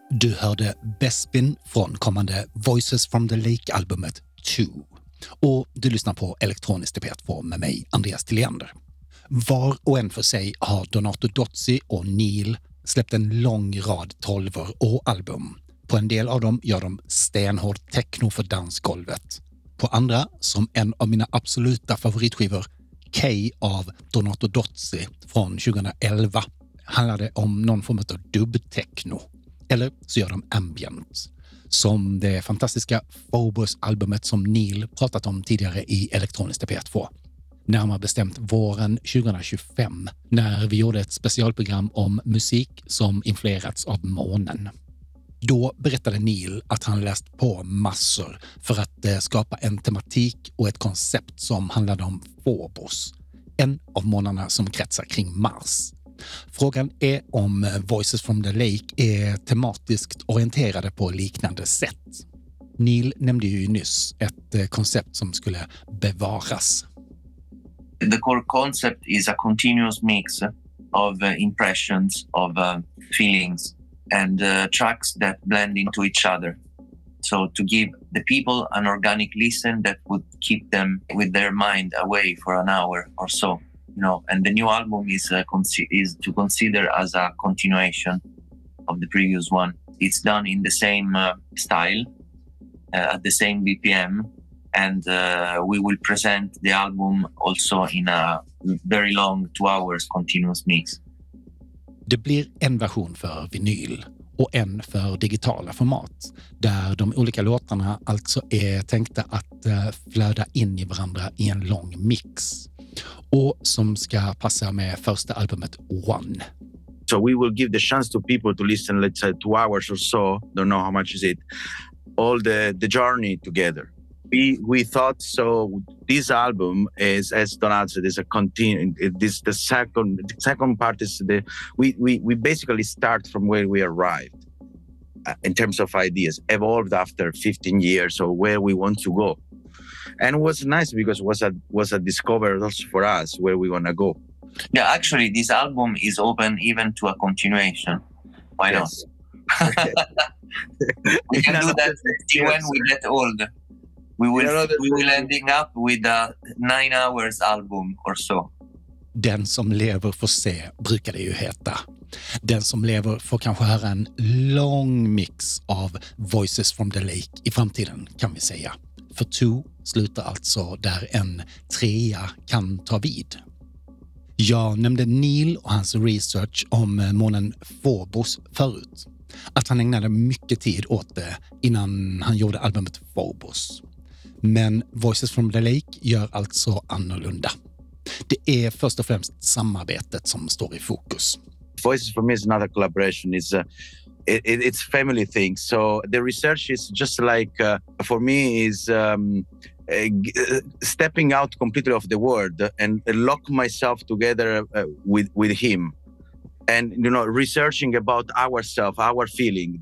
Du hörde Bespin från kommande Voices from the Lake-albumet 2. Och du lyssnar på Elektroniskt P2 med mig, Andreas Tilliander. Var och en för sig har Donato Dozzi och Neil släppt en lång rad 12-or och album. På en del av dem gör de stenhård techno för dansgolvet. På andra, som en av mina absoluta favoritskivor, K av Donato Dozzi från 2011, handlar det om någon form av dubbtechno. Eller så gör de ambient. Som det fantastiska Phobos-albumet som Neil pratat om tidigare i Elektroniskt P2. Närmare bestämt våren 2025 när vi gjorde ett specialprogram om musik som influerats av månen. Då berättade Neil att han läst på massor för att skapa en tematik och ett koncept som handlade om Phobos, en av månarna som kretsar kring Mars. Frågan är om Voices from the Lake är tematiskt orienterade på liknande sätt. Neil nämnde ju nyss ett koncept som skulle bevaras. The core concept is a continuous mix of impressions, of feelings and tracks that blend into each other. So to give the people an organic listen that would keep them with their mind away for an hour or so. You know, and the new album is to consider as a continuation of the previous one. It's done in the same style, at the same BPM, and we will present the album also in a very long 2 hours continuous mix. Det blir en version för vinyl och en för digitala format, där de olika låtarna alltså är tänkta att flöda in i varandra i en lång mix. Och som ska passa med första albumet One. So we will give the chance to people to listen, let's say 2 hours or so, don't know how much is it, all the journey together. We thought so. This album is, as Donato said, is a continue. This the second part is we basically start from where we arrived in terms of ideas, evolved after 15 years or where we want to go. And it was nice because it was a discovery also for us where we want to go. Yeah, actually, this album is open even to a continuation. Why not? We can do that when we get old. We will ending up with a 9 hours album or so. Den som lever får se, brukar det ju heta. Den som lever får kanske höra en lång mix av Voices from the Lake i framtiden, kan vi säga. För 2 slutar alltså där en 3 kan ta vid. Jag nämnde Neil och hans research om månen Phobos förut. Att han ägnade mycket tid åt det innan han gjorde albumet Phobos. Men Voices from the Lake gör alltså annorlunda. Det är först och främst samarbetet som står i fokus. Voices for me is another collaboration. It's family thing. So the research is just like for me is stepping out completely of the world and lock myself together with him, and researching about ourselves, our feeling.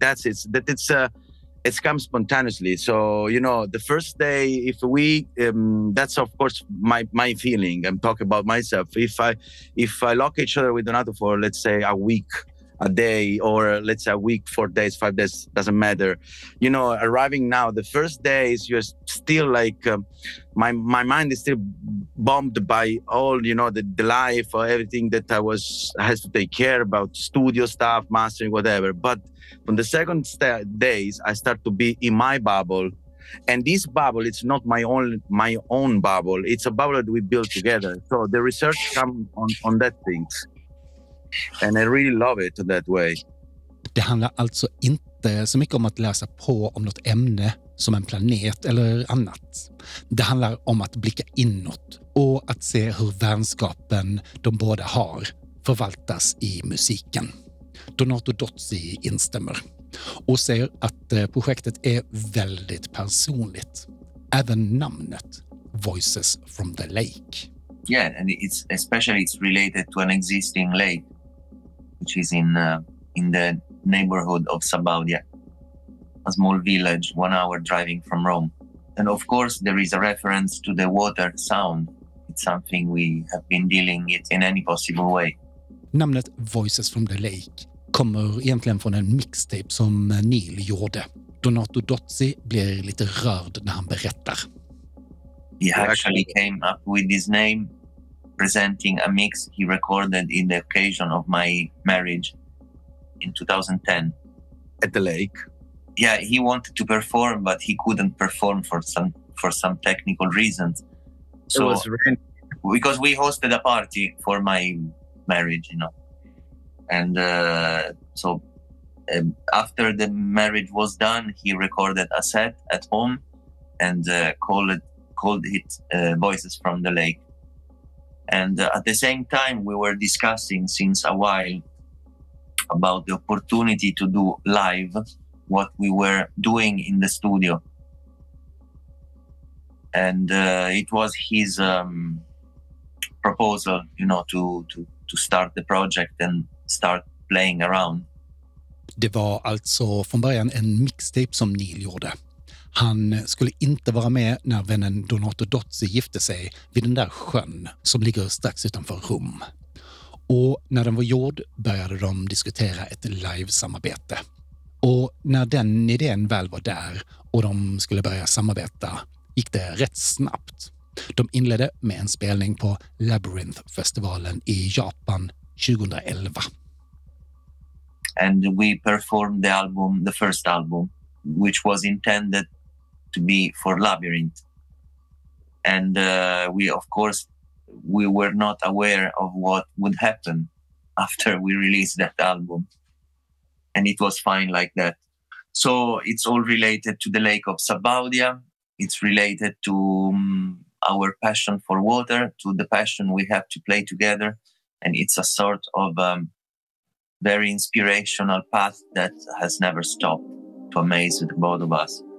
It comes spontaneously. So the first day, if we that's of course my feeling. I'm talking about myself. If I lock each other with Donato for, let's say, a week, a day, or let's say a week, 4 days, 5 days, doesn't matter. Arriving now, the first day is just still like my mind is still bombed by all, the life or everything that has to take care about, studio stuff, mastering, whatever. But on the second days, I start to be in my bubble. And this bubble, it's not my own bubble. It's a bubble that we build together. So the research comes on that things. And I really love it that way. Det handlar alltså inte så mycket om att läsa på om något ämne som en planet eller annat. Det handlar om att blicka inåt och att se hur vänskapen de båda har förvaltas i musiken. Donato Dozzi instämmer och säger att projektet är väldigt personligt. Även namnet Voices from the Lake. Yeah, and it's related to an existing lake, which is in the neighborhood of Sabaudia, a small village 1 hour driving from Rome. And of course, there is a reference to the water sound. It's something we have been dealing with in any possible way. Namnet Voices from the Lake kommer egentligen från en mixtape som Neil gjorde. Donato Dozzi blir lite rörd när han berättar. He actually came up with this name, presenting a mix he recorded in the occasion of my marriage in 2010. At the lake. Yeah, he wanted to perform, but he couldn't perform for some technical reasons. So, because we hosted a party for my marriage, and after the marriage was done, he recorded a set at home and called it Voices from the Lake. And at the same time, we were discussing since a while about the opportunity to do live what we were doing in the studio. And it was his proposal, to start the project and start playing around. Det var alltså från början en mixtape som Neil gjorde. Han skulle inte vara med när vännen Donato Dozzi gifte sig vid den där sjön som ligger strax utanför Rom. Och när den var gjord började de diskutera ett live-samarbete. Och när den idén väl var där och de skulle börja samarbeta gick det rätt snabbt. De inledde med en spelning på Labyrinth-festivalen i Japan 2011. And we performed the first album, which was intended to be for Labyrinth. And we were not aware of what would happen after we released that album. And it was fine like that. So it's all related to the Lake of Sabaudia. It's related to our passion for water, to the passion we have to play together. And it's a sort of very inspirational path that has never stopped to amaze the both of us.